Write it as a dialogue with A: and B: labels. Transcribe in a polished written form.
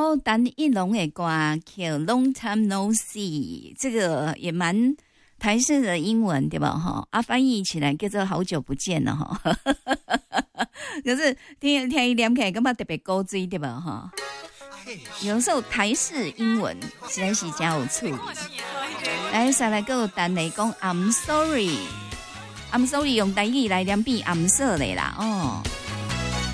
A: 哦，陈奕龙的歌叫《Long Time No See》，这个也蛮台式的英文对吧？哈，翻译起来叫做好久不见了哈。可是听一点起来，感觉特别高追对吧？哈，有时候台式英文实在是真有趣。来，再来个陈雷讲 I'm sorry 用台语来念变 I'm sorry 啦哦。